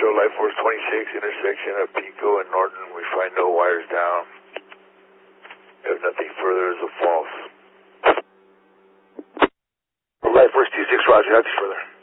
Metro, Life Force 26, intersection of Pico and Norton. We find no wires down. If nothing further is a false. Life Force 26, roger, nothing further.